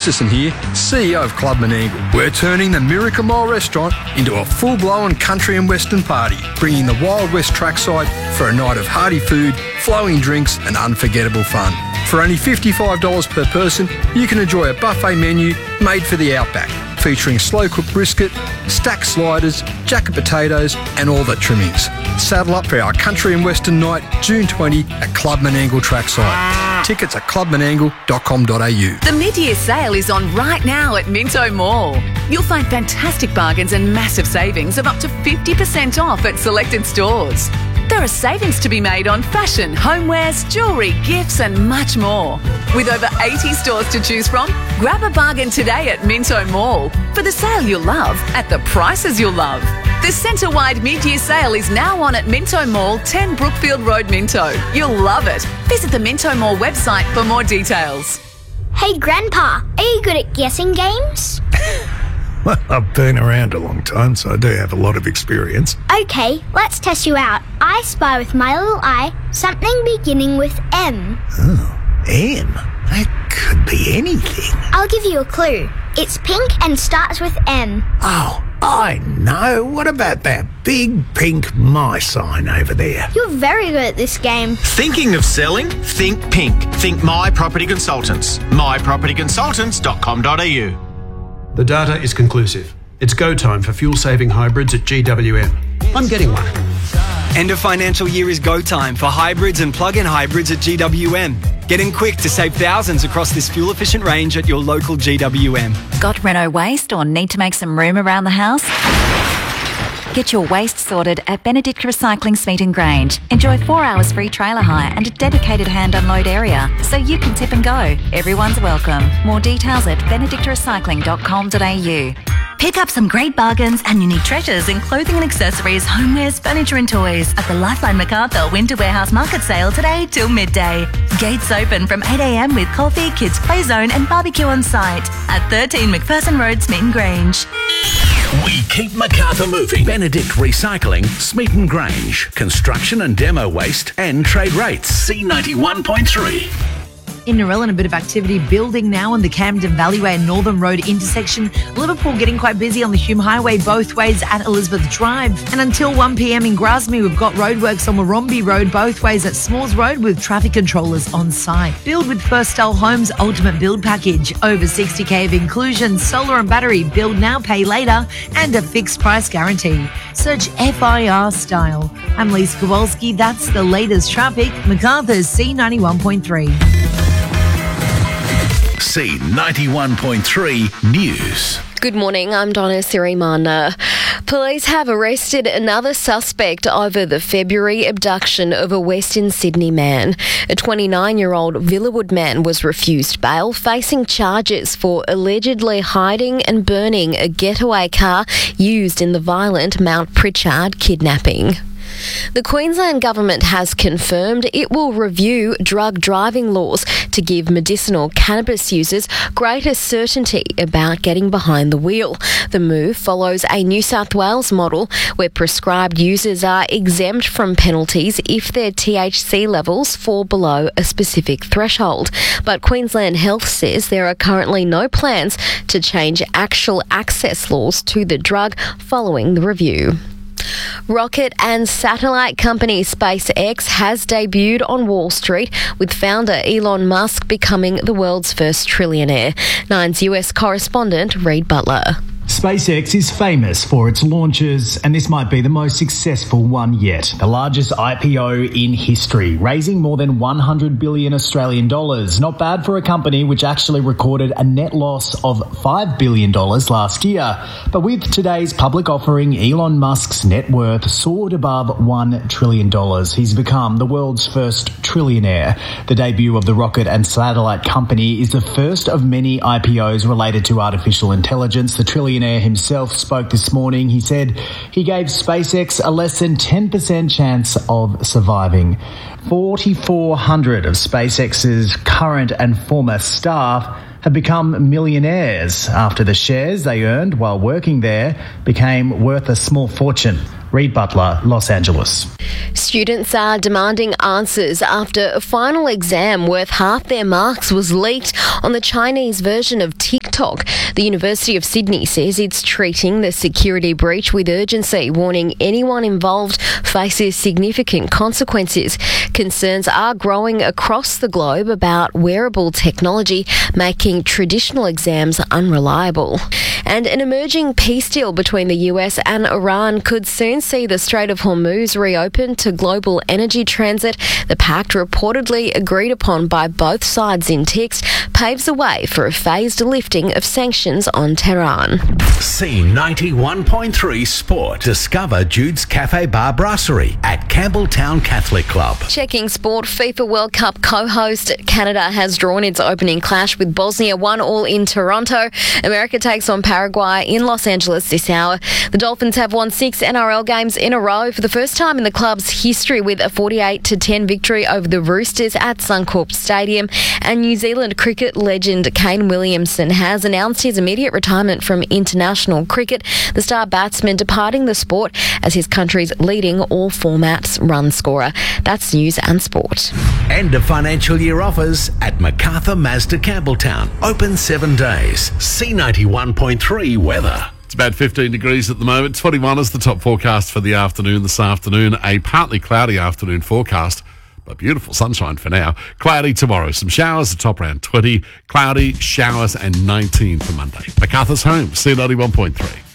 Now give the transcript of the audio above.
Christensen here, CEO of Club Menangle. We're turning the Miracle Mile restaurant into a full-blown country and western party, bringing the Wild West trackside for a night of hearty food, flowing drinks and unforgettable fun. For only $55 per person, you can enjoy a buffet menu made for the outback, featuring slow-cooked brisket, stacked sliders, jacket potatoes and all the trimmings. Saddle up for our country and western night, June 20 at Club Menangle trackside. Tickets at clubmenangle.com.au. The mid-year sale is on right now at Minto Mall. You'll find fantastic bargains and massive savings of up to 50% off at selected stores. There are savings to be made on fashion, homewares, jewellery, gifts and much more. With over 80 stores to choose from, grab a bargain today at Minto Mall for the sale you'll love at the prices you'll love. The centre-wide mid-year sale is now on at Minto Mall, 10 Brookfield Road, Minto. You'll love it. Visit the Minto Mall website for more details. Hey Grandpa, are you good at guessing games? Well, I've been around a long time, so I do have a lot of experience. Okay, let's test you out. I spy with my little eye something beginning with M. Oh, M? That could be anything. I'll give you a clue. It's pink and starts with M. Oh, I know. What about that big pink my sign over there? You're very good at this game. Thinking of selling? Think pink. Think My Property Consultants. mypropertyconsultants.com.au. The data is conclusive. It's go time for fuel-saving hybrids at GWM. I'm getting one. End of financial year is go time for hybrids and plug-in hybrids at GWM. Get in quick to save thousands across this fuel-efficient range at your local GWM. Got Renault waste or need to make some room around the house? Get your waste sorted at Benedict Recycling Smeaton Grange. Enjoy 4 hours free trailer hire and a dedicated hand unload area so you can tip and go. Everyone's welcome. More details at benedictrecycling.com.au. Pick up some great bargains and unique treasures in clothing and accessories, homewares, furniture and toys at the Lifeline MacArthur Winter Warehouse Market Sale today till midday. Gates open from 8 a.m. with coffee, kids play zone and barbecue on site at 13 McPherson Road, Smeaton Grange. We keep MacArthur moving. Benedict Recycling, Smeaton Grange. Construction and demo waste and trade rates. C91.3. In Narellan, a bit of activity building now on the Camden Valleyway and Northern Road intersection. Liverpool getting quite busy on the Hume Highway both ways at Elizabeth Drive. And until 1 p.m. in Grasmere, we've got roadworks on Warrombi Road both ways at Smalls Road with traffic controllers on site. Build with First Style Homes Ultimate Build Package. Over 60k of inclusion, solar and battery, build now, pay later, and a fixed price guarantee. Search FIR Style. I'm Lisa Kowalski. That's the latest traffic. MacArthur's C91.3. C91.3 News. Good morning, I'm Donna Sirimana. Police have arrested another suspect over the February abduction of a Western Sydney man. A 29-year-old Villawood man was refused bail, facing charges for allegedly hiding and burning a getaway car used in the violent Mount Pritchard kidnapping. The Queensland Government has confirmed it will review drug driving laws to give medicinal cannabis users greater certainty about getting behind the wheel. The move follows a New South Wales model where prescribed users are exempt from penalties if their THC levels fall below a specific threshold. But Queensland Health says there are currently no plans to change actual access laws to the drug following the review. Rocket and satellite company SpaceX has debuted on Wall Street, with founder Elon Musk becoming the world's first trillionaire. Nine's US correspondent Reid Butler. SpaceX is famous for its launches, and this might be the most successful one yet. The largest IPO in history, raising more than 100 billion Australian dollars. Not bad for a company which actually recorded a net loss of $5 billion last year. But with today's public offering, Elon Musk's net worth soared above $1 trillion. He's become the world's first trillionaire. The debut of the rocket and satellite company is the first of many IPOs related to artificial intelligence. The trillionaire himself spoke this morning. He said he gave SpaceX a less than 10% chance of surviving. 4,400 of SpaceX's current and former staff have become millionaires after the shares they earned while working there became worth a small fortune. Reid Butler, Los Angeles. Students are demanding answers after a final exam worth half their marks was leaked on the Chinese version of TikTok. TikTok. The University of Sydney says it's treating the security breach with urgency, warning anyone involved faces significant consequences. Concerns are growing across the globe about wearable technology making traditional exams unreliable. And an emerging peace deal between the US and Iran could soon see the Strait of Hormuz reopened to global energy transit. The pact, reportedly agreed upon by both sides in text, paves the way for a phased lifting of sanctions on Tehran. C91.3 Sport. Discover Jude's Cafe Bar Brasserie at Campbelltown Catholic Club. Checking sport, FIFA World Cup co-host Canada has drawn its opening clash with Bosnia 1-1 in Toronto. America takes on Paraguay in Los Angeles this hour. The Dolphins have won 6 NRL games in a row for the first time in the club's history, with a 48-10 victory over the Roosters at Suncorp Stadium. And New Zealand cricket legend Kane Williamson has announced his immediate retirement from international cricket, the star batsman departing the sport as his country's leading all formats run scorer. That's news and sport. End of financial year offers at MacArthur Mazda Campbelltown. Open 7 days. C91.3 weather. It's about 15 degrees at the moment. 21 is the top forecast for the afternoon this afternoon. A partly cloudy afternoon forecast, but beautiful sunshine for now. Cloudy tomorrow. Some showers, the top around 20. Cloudy, showers, and 19 for Monday. MacArthur's home, C91.3.